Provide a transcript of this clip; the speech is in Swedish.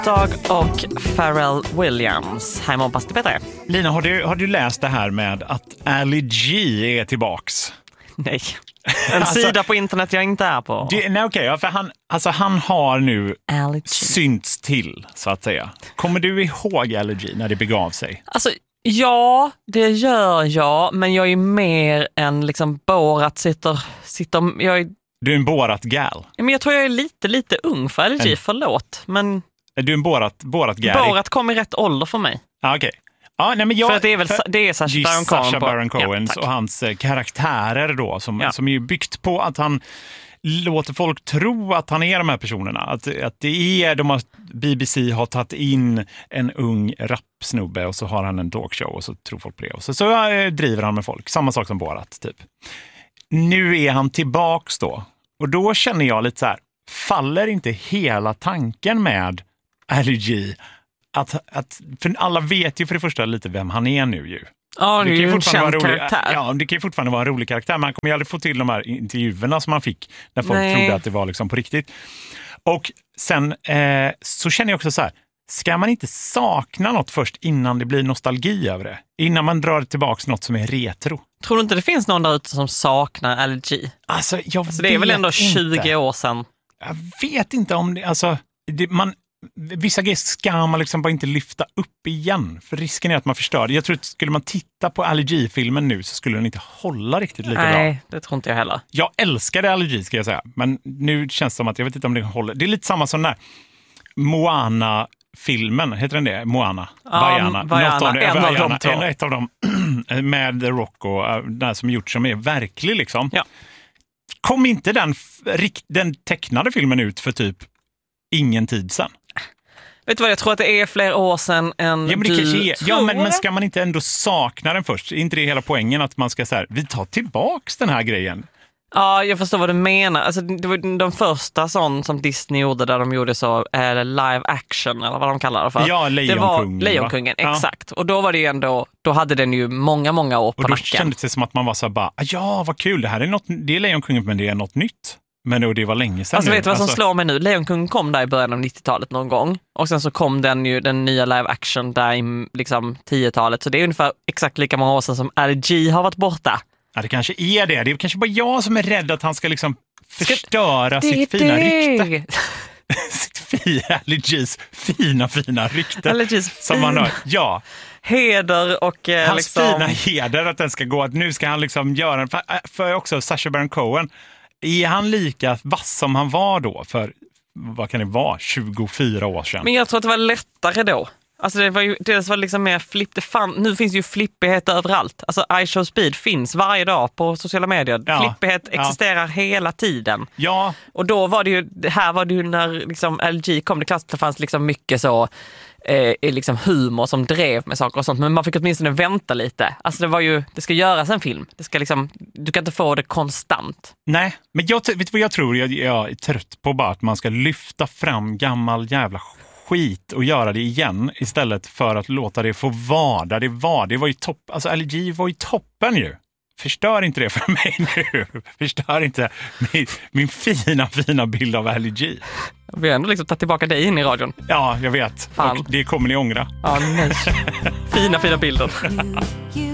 Dag och Pharrell Williams. Hej Månpas, det bättre. Lina, har du läst det här med att Ali G är tillbaks? Nej. En sida på internet jag inte är på. Nej, okej. Ja, för han har nu Ali G. synts till, så att säga. Kommer du ihåg Ali G när det begav sig? Alltså, ja, det gör jag. Men jag är mer än liksom Borat sitter Du är en Borat-gal. Men jag tror jag är lite ung för Ali G, förlåt. Men är du en Borat-gal? Borat kom i rätt ålder för mig. Ja, okej. Ja, nej, men för att det är Sacha Baron Cohen och hans karaktärer då som är byggt på att han låter folk tro att han är de här personerna. Att det är BBC har tagit in en ung rapsnubbe och så har han en talkshow och så tror folk på det. Och så driver han med folk. Samma sak som Borat, typ. Nu är han tillbaks då. Och då känner jag lite så här, faller inte hela tanken med Ali G för alla vet ju för det första lite vem han är nu ju. Ja, det är ju en känd karaktär. Ja, det kan ju fortfarande vara en rolig karaktär. Man kommer ju aldrig få till de här intervjuerna som man fick när folk trodde att det var liksom på riktigt. Och sen så känner jag också så här, ska man inte sakna något först innan det blir nostalgi över det? Innan man drar tillbaka något som är retro. Tror du inte det finns någon där ute som saknar Ali G? Alltså, det är väl ändå 20 år sedan. Jag vet inte om det, alltså vissa grejer ska man liksom bara inte lyfta upp igen. För risken är att man förstör det. Jag tror att skulle man titta på Ali G-filmen nu så skulle den inte hålla riktigt lika bra. Nej, det tror inte jag heller. Jag älskade Ali G, ska jag säga. Men nu känns det som att jag vet inte om det håller. Det är lite samma som den där Moana-filmen. Heter den det? Moana? Vaiana. Ett av dem med The Rock och den som gjort som är verklig liksom. Ja. Kom inte den tecknade filmen ut för typ ingen tid sedan? Vet du vad, jag tror att det är fler år sedan än men ska man inte ändå sakna den först? Är inte det hela poängen att man ska så här, vi tar tillbaks den här grejen? Ja, jag förstår vad du menar. Alltså, det var de första sån som Disney gjorde där de gjorde så live action eller vad de kallar det för. Ja, Lejonkungen. Det var Lejonkungen, exakt. Och då var det ju ändå, då hade den ju många år på nacken. Och då kändes det som att man var så bara, ja vad kul, det här är det är Lejonkungen men det är något nytt. Men det var länge sedan. Alltså vet du vad som slår mig nu? Lejonkungen kom där i början av 90-talet någon gång. Och sen så kom den nya live action där i liksom 10-talet. Så det är ungefär exakt lika många år sedan som Ali G har varit borta. Ja, det kanske är det. Det är kanske bara jag som är rädd att han ska liksom förstöra sitt fina rykte. Ali G's fina rykte. Ali G's som man har. Ja. Heder och hans liksom fina heder att den ska gå. Att nu ska han liksom göra för också Sacha Baron Cohen. Är han lika vass som han var då för, vad kan det vara, 24 år sedan? Men jag tror att det var lättare då. Alltså det var liksom mer flipp. Nu finns ju flippighet överallt. Alltså iShowSpeed finns varje dag på sociala medier. Ja, flippighet existerar hela tiden. Ja. Och då var det ju när liksom LG kom, det fanns liksom mycket så liksom humor som drev med saker och sånt, men man fick åtminstone vänta lite. Alltså det ska göras en film. Det ska liksom, du kan inte få det konstant. Nej, men vet du vad jag tror? Jag är trött på bara att man ska lyfta fram gammal jävla skit och göra det igen istället för att låta det få vara där det var. Det var ju topp. Alltså Ali G var ju toppen ju. Förstör inte det för mig nu. Förstör inte min fina bild av Ali G. Vi har ändå liksom tagit tillbaka dig in i radion. Ja, jag vet. Fan. Och det kommer ni ångra. Ja, nej. Fina bilder.